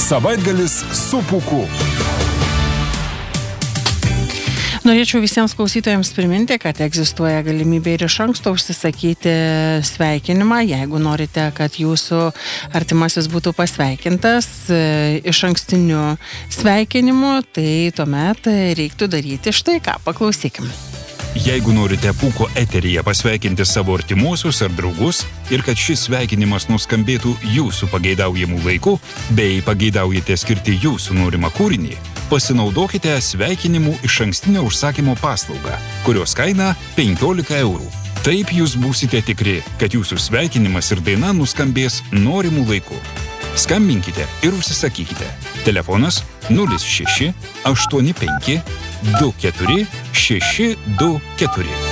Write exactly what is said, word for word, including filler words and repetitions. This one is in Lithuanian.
Savaitgalis su Pūku. Norėčiau visiems klausytojams priminti, kad egzistuoja galimybė ir iš anksto užsisakyti sveikinimą, jeigu norite, kad jūsų artimasis būtų pasveikintas iš ankstiniu sveikinimu, tai tuomet reiktų daryti štai ką, paklausykim. Jeigu norite Pūko eteryje pasveikinti savo artimuosius ar draugus ir kad šis sveikinimas nuskambėtų jūsų pageidaujamų laiku, bei pageidaujate skirti jūsų norimą kūrinį, pasinaudokite sveikinimų iš ankstinio užsakymo paslaugą, kurios kaina penkiolika eurų. Taip jūs būsite tikri, kad jūsų sveikinimas ir daina nuskambės norimų laiku. Skambinkite ir užsisakykite. Telefonas nulis šeši aštuoni penki du keturi šeši du keturi.